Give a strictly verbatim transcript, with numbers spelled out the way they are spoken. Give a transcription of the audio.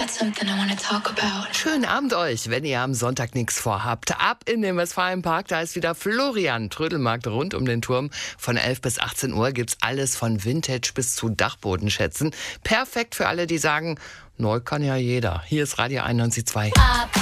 Schönen Abend euch, wenn ihr am Sonntag nichts vorhabt. Ab in den Westfalenpark, da ist wieder Florian. Trödelmarkt rund um den Turm. Von elf bis achtzehn Uhr gibt's alles von Vintage bis zu Dachbodenschätzen. Perfekt für alle, die sagen, neu kann ja jeder. Hier ist Radio einundneunzig Komma zwei.